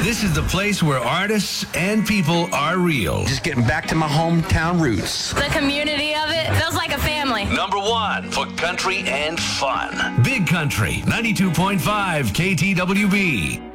This is the place where artists and people are real. Just getting back to my hometown roots. The community of it feels like a family. Number one for country and fun. Big Country, 92.5 KTWB.